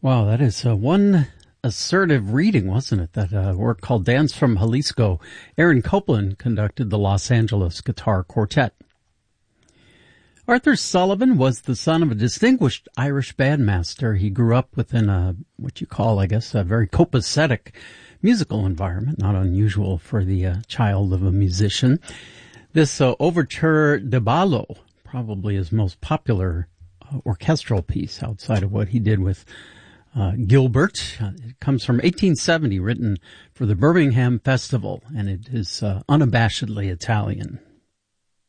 Wow, that is one assertive reading, wasn't it? That work called Dance from Jalisco. Aaron Copland conducted the Los Angeles Guitar Quartet. Arthur Sullivan was the son of a distinguished Irish bandmaster. He grew up within what you call, I guess, a very copacetic musical environment, not unusual for the child of a musician. This Overture de Ballo, probably his most popular orchestral piece outside of what he did with Gilbert. It comes from 1870, written for the Birmingham Festival, and it is unabashedly Italian.